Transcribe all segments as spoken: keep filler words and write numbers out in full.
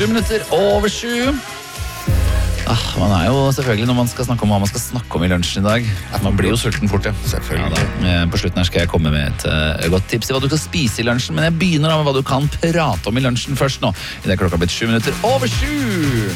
Sju minutter over sju. Ah, man er jo selvfølgelig når man skal snakke om hva man skal snakke om i lunsjen i dag. Man blir jo sulten fort, ja. Selvfølgelig. Ja, på slutten her skal jeg komme med et uh, godt tips til hva du skal spise i lunsjen, men jeg begynner med hva du kan prate om i lunsjen først nå. I det er klokka blitt sju minutter over sju.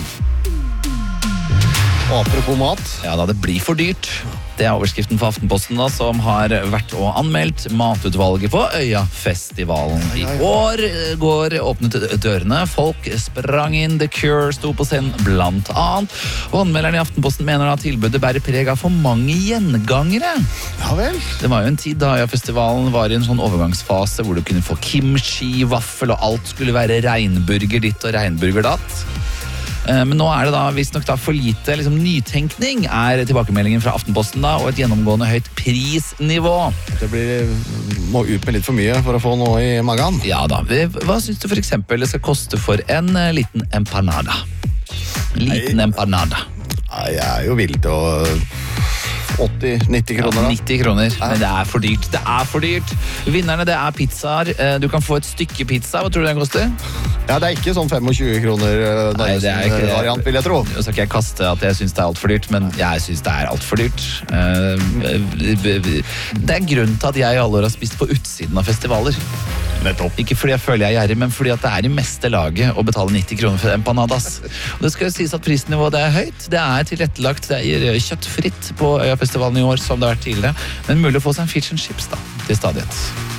Apropos mat. Ja da, det blir for dyrt. Det er overskriften for Aftenposten da, som har vært og anmeldt matutvalget på Øyafestivalen. I år går åpnet dørene, folk sprang inn, The Cure sto på scenen blant annet, og anmelderen i Aftenposten mener at tilbudet bærer preg av for mange gjengangere. Ja vel. Det var jo en tid da Øyafestivalen var i en sånn overgangsfase hvor du kunne få kimchi, vaffel, og alt skulle være regnburger ditt og regnburger datt. Men nå er det da visst nok da for lite liksom, nytenkning er tilbakemeldingen fra Aftenposten da, og et gjennomgående høyt prisnivå. Det blir, må ut med litt for mye for å få noe i magen. Ja da, hva synes du for eksempel det skal koste for en uh, liten empanada? Liten Nei. empanada. Nei, jeg er jo villig til å åtti til nitti kroner. Ja, nitti kroner, men det er for dyrt. Det er for dyrt. Vinnerne, det er pizzaer. Du kan få et stykke pizza. Hva tror du den koster? Ja, det er ikke sånn tjue kroner Nei, det er ikke det. variant, vil jeg tro. Så skal jeg kaste at jeg synes det er alt for dyrt, men jeg synes det er alt for dyrt. Det er grunnen til at jeg i alle år har spist på utsiden av festivaler. Nettopp. Ikke fordi jeg føler jeg er gjerrig, men fordi at det er i meste laget å betale nitti kroner for empanadas. Og det skal jo sies at prisnivået det er høyt. Det er tilrettelagt, det er kjøttfritt på Øyafestivalen i år, som det har vært tidligere. Men mulig å få seg en fish and chips da, til stadighet.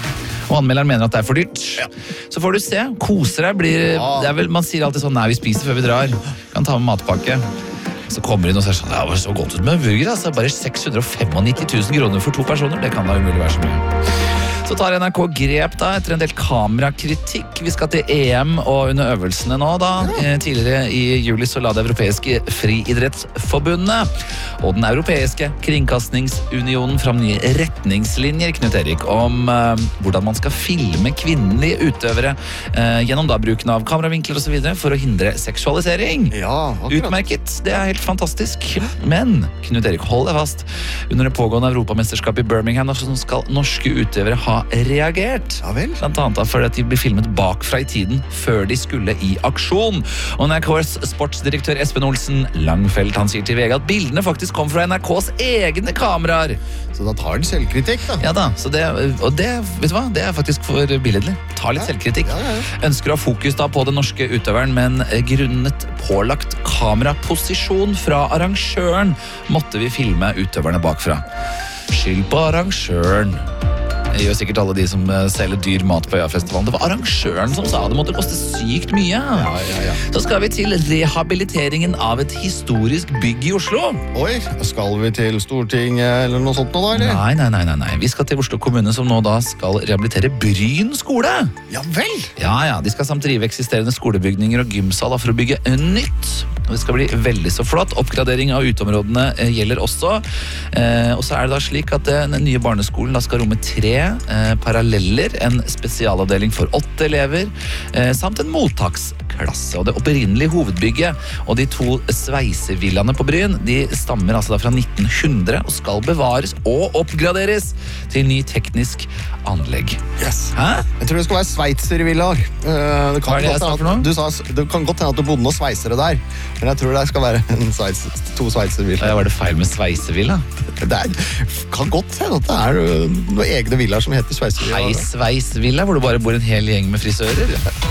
Og anmelderen mener at det er for dyrt. Ja. Så får du se, koser deg, blir, det er vel, man sier alltid sånn, nei, vi spiser før vi drar. Kan ta med matpakke. Så kommer de og sier sånn, ja, det var så godt ut med burger, altså. Bare seks hundre femognitti tusen kroner for to personer, det kan da umulig være så mye. Så tar N R K grep da, etter en del kamerakritikk. Vi skal til E M og under øvelsene nå da. Ja. Tidligere i juli så la det europeiske friidrettsforbundet og den europeiske kringkastingsunionen fram nye retningslinjer, Knut Erik, om uh, hvordan man skal filme kvinnelige utøvere uh, gjennom da bruken av kameravinkler og så videre for å hindre seksualisering. Ja, akkurat. Utmerket, det er helt fantastisk. Men, Knut Erik, hold deg fast. Under det pågående europamesterskapet i Birmingham så skal norske utøvere ha reagert. Ja vel. Blant annet da, fordi at de ble filmet bakfra i tiden før de skulle i aksjon. Og N R K's sportsdirektør Espen Olsen Langfeldt, han sier til V G at bildene faktisk kom fra N R K's egne kameraer. Så da tar den selvkritikk da. Ja da, så det, og det, vet du hva, det er faktisk for billedlig. Ta litt ja. selvkritikk. Ja, ja, ja. Ønsker å ha fokus da på den norske utøveren, men grunnet pålagt kameraposisjon fra arrangøren måtte vi filme utøverne bakfra. Skyld på arrangøren. Det gjør sikkert alle de som selger dyr mat på Øyafestivalen. Det var arrangøren som sa det måtte koste sykt mye. Ja, ja, ja. Så skal vi til rehabiliteringen av et historisk bygg i Oslo. Oi, skal vi til Stortinget eller noe sånt nå da, eller? Nei, nei, nei, nei, nei. Vi skal til Oslo kommune som nå da skal rehabilitere Bryn skole. Ja vel? Ja, ja. De skal samt drive eksisterende skolebygninger og gymsaler for å bygge nytt. Og det skal bli veldig så flott. Oppgradering av uteområdene eh, gjelder også. Eh, og så er det da slik at den nye barneskolen da skal romme tre eh, paralleller, en spesialavdeling for åtte elever, eh, samt en mottaksklasse. Og det opprinnelige hovedbygget og de to sveisevillaene på Bryn, de stammer altså da fra nitten hundre og skal bevares og oppgraderes til ny teknisk anlegg. Yes. Hæ? Jeg tror det skal være sveitservillaer. Uh, det, Hva er det jeg sa for noe? Du sa, det kan godt hende at du bodde noen sveisere der, men jeg tror det skal være en sveits, to sveiservillaer. Ja, var det feil med sveisevilla? Det er, kan godt hende at det er noen egne villaer som heter sveiservilla. Hei, sveisvilla, hvor du bare bor en hel gjeng med frisører.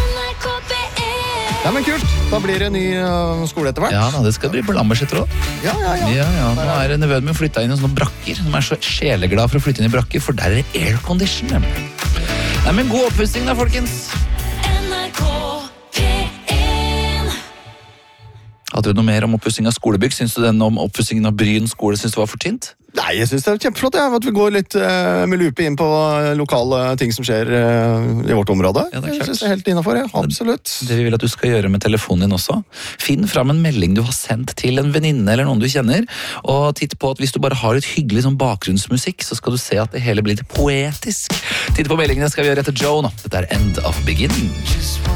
Ja, men kult. Da blir det en ny uh, skole etter hvert. Ja, da, det skal bli på Lambertseter også. Ja, ja, ja. Ja, ja. Nå er nevøen min flyttet inn i sånne brakker. De er så sjeleglad for å flytte inn i brakker, for der er det aircondition. Nei, men god oppussing da, folkens. N R K P én. Hadde du noe mer om oppussing av skolebygg? Syns du den om oppussingen av Bryn skole synes du var for tynt? Nei, jeg synes det er kjempeflott ja, at vi går litt uh, med lupe inn på lokale ting som skjer uh, i vårt område. Ja, det er klart. Jeg synes det er helt innenfor, ja. Absolutt. Det vi vil at du skal gjøre med telefonen din også. Finn fram en melding du har sendt til en venninne eller noen du kjenner, og titt på at hvis du bare har et hyggelig sånn bakgrunnsmusikk, så skal du se at det hele blir litt poetisk. Titt på meldingene skal vi gjøre etter Joe nå. Dette er End of Beginning.